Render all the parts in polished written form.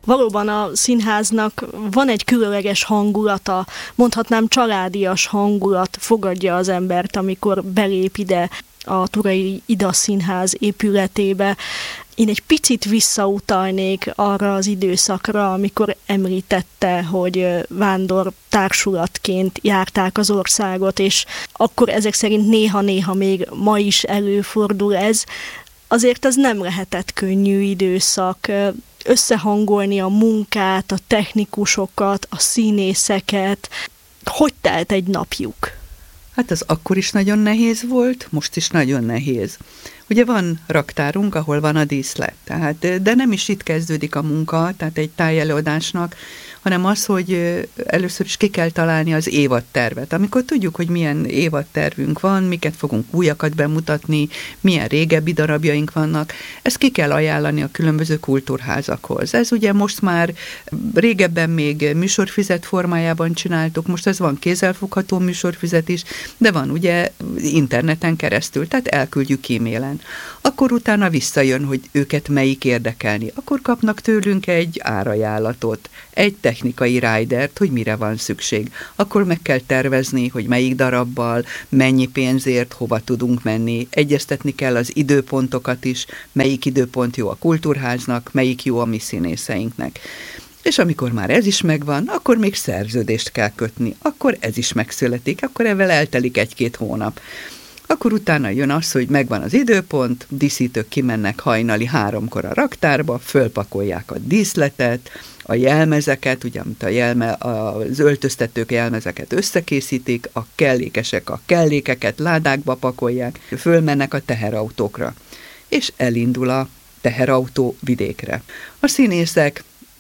Valóban a színháznak van egy különleges hangulata, mondhatnám családias hangulat fogadja az embert, amikor belép ide a Turai Ida Színház épületébe. Én egy picit visszautalnék arra az időszakra, amikor említette, hogy vándor társulatként járták az országot, és akkor ezek szerint néha-néha még ma is előfordul ez. Azért az nem lehetett könnyű időszak. Összehangolni a munkát, a technikusokat, a színészeket. Hogy telt egy napjuk? Hát az akkor is nagyon nehéz volt, most is nagyon nehéz. Ugye van raktárunk, ahol van a díszlet, de nem is itt kezdődik a munka, tehát egy tájelőadásnak, hanem az, hogy először is ki kell találni az évadtervet. Amikor tudjuk, hogy milyen évadtervünk van, miket fogunk újakat bemutatni, milyen régebbi darabjaink vannak, ezt ki kell ajánlani a különböző kultúrházakhoz. Ez ugye most már régebben még műsorfizet formájában csináltuk, most ez van kézzelfogható műsorfizet is, de van ugye interneten keresztül, tehát elküldjük e-mailen. Akkor utána visszajön, hogy őket melyik érdekelni. Akkor kapnak tőlünk egy árajánlatot, egy technikai ridert, hogy mire van szükség. Akkor meg kell tervezni, hogy melyik darabbal, mennyi pénzért, hova tudunk menni. Egyeztetni kell az időpontokat is, melyik időpont jó a kultúrháznak, melyik jó a mi színészeinknek. És amikor már ez is megvan, akkor még szerződést kell kötni. Akkor ez is megszületik, akkor ezzel eltelik 1-2 hónap. Akkor utána jön az, hogy megvan az időpont, díszítők kimennek hajnali 3-kor a raktárba, fölpakolják a díszletet, a jelmezeket, ugye, amit az öltöztetők jelmezeket összekészítik, a kellékesek a kellékeket ládákba pakolják, fölmennek a teherautókra, és elindul a teherautó vidékre. A színészek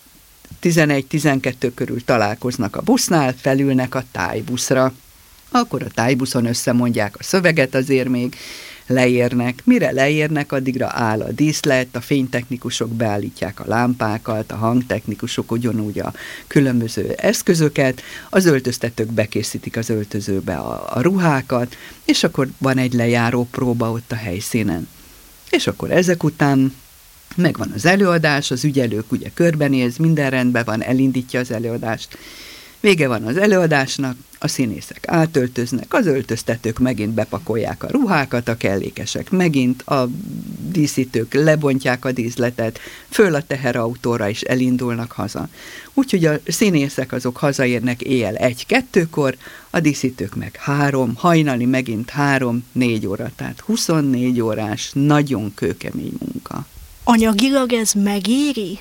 11-12 körül találkoznak a busznál, felülnek a tájbuszra. Akkor a tájbuszon összemondják a szöveget, azért még leérnek. Mire leérnek, addigra áll a díszlet, a fénytechnikusok beállítják a lámpákat, a hangtechnikusok ugyanúgy a különböző eszközöket, az öltöztetők bekészítik az öltözőbe a ruhákat, és akkor van egy lejáró próba ott a helyszínen. És akkor ezek után megvan az előadás, az ügyelők ugye körbenéz, minden rendben van, elindítja az előadást. Vége van az előadásnak, a színészek átöltöznek, az öltöztetők megint bepakolják a ruhákat, a kellékesek megint, a díszítők lebontják a díszletet, föl a teherautóra is elindulnak haza. Úgyhogy a színészek azok hazaérnek éjjel 1-2-kor, a díszítők meg 3, hajnali megint 3-4 óra, tehát 24 órás, nagyon kőkemény munka. Anyagilag ez megéri?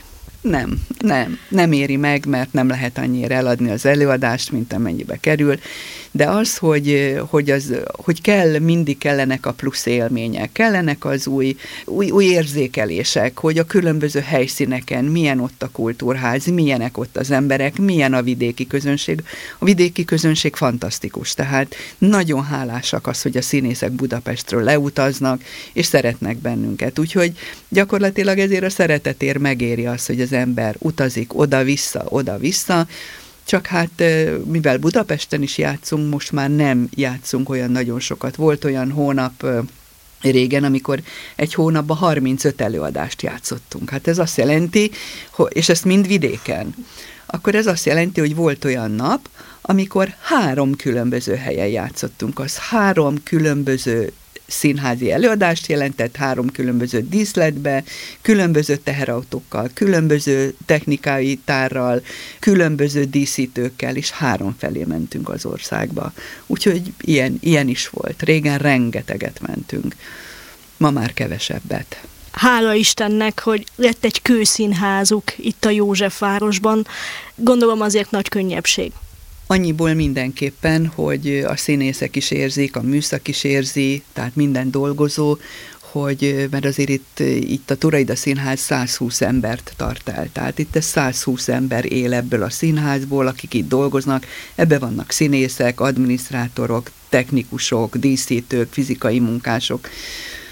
Nem éri meg, mert nem lehet annyira eladni az előadást, mint amennyibe kerül, de az, hogy mindig kellenek a plusz élmények, kellenek az új érzékelések, hogy a különböző helyszíneken milyen ott a kultúrház, milyenek ott az emberek, milyen a vidéki közönség. A vidéki közönség fantasztikus, tehát nagyon hálásak az, hogy a színészek Budapestről leutaznak, és szeretnek bennünket. Úgyhogy gyakorlatilag ezért a szeretetért megéri az, hogy az ember utazik oda-vissza, csak hát mivel Budapesten is játszunk, most már nem játszunk olyan nagyon sokat. Volt olyan hónap régen, amikor egy hónapban 35 előadást játszottunk. Hát ez azt jelenti, és ezt mind vidéken, akkor ez azt jelenti, hogy volt olyan nap, amikor 3 különböző helyen játszottunk. Az 3 különböző színházi előadást jelentett, 3 különböző díszletbe, különböző teherautókkal, különböző technikai tárral, különböző díszítőkkel, és 3 felé mentünk az országba. Úgyhogy ilyen is volt. Régen rengeteget mentünk. Ma már kevesebbet. Hála Istennek, hogy lett egy kőszínházuk itt a Józsefvárosban. Gondolom azért nagy könnyebbség. Annyiból mindenképpen, hogy a színészek is érzik, a műszak is érzi, tehát minden dolgozó, mert azért itt a Turai Ida Színház 120 embert tart el. Tehát itt 120 ember él ebből a színházból, akik itt dolgoznak. Ebbe vannak színészek, adminisztrátorok, technikusok, díszítők, fizikai munkások.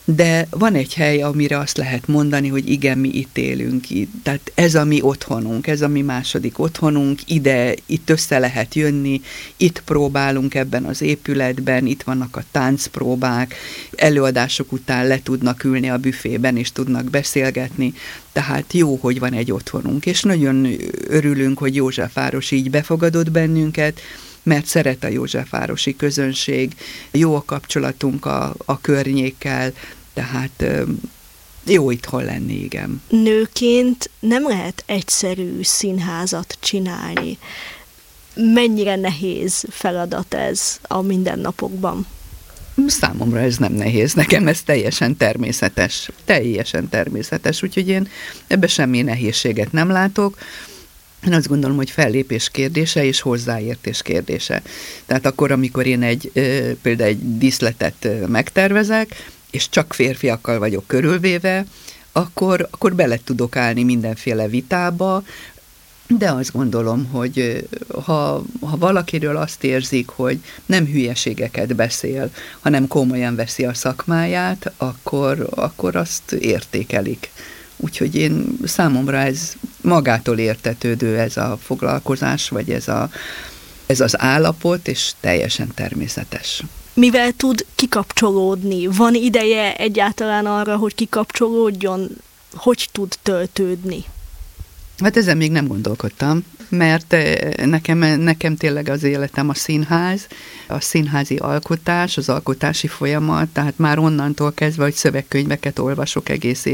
de van egy hely, amire azt lehet mondani, hogy igen, mi itt élünk. Tehát ez a mi otthonunk, ez a mi második otthonunk, itt össze lehet jönni, itt próbálunk ebben az épületben, itt vannak a táncpróbák, előadások után le tudnak ülni a büfében, és tudnak beszélgetni, tehát jó, hogy van egy otthonunk, és nagyon örülünk, hogy Józsefváros így befogadott bennünket, mert szeret a józsefvárosi közönség, jó a kapcsolatunk a környékkel, tehát jó itthon lenni, igen. Nőként nem lehet egyszerű színházat csinálni. Mennyire nehéz feladat ez a mindennapokban? Számomra ez nem nehéz, nekem ez teljesen természetes, úgyhogy én ebbe semmi nehézséget nem látok. Én azt gondolom, hogy fellépés kérdése és hozzáértés kérdése. Tehát akkor, amikor én például egy díszletet megtervezek, és csak férfiakkal vagyok körülvéve, akkor bele tudok állni mindenféle vitába, de azt gondolom, hogy ha valakiről azt érzik, hogy nem hülyeségeket beszél, hanem komolyan veszi a szakmáját, akkor azt értékelik. Úgyhogy számomra ez magától értetődő ez a foglalkozás, vagy ez az állapot, és teljesen természetes. Mivel tud kikapcsolódni? Van ideje egyáltalán arra, hogy kikapcsolódjon? Hogy tud töltődni? Hát ezen még nem gondolkodtam, mert nekem tényleg az életem a színház, a színházi alkotás, az alkotási folyamat, tehát már onnantól kezdve, hogy szövegkönyveket olvasok egész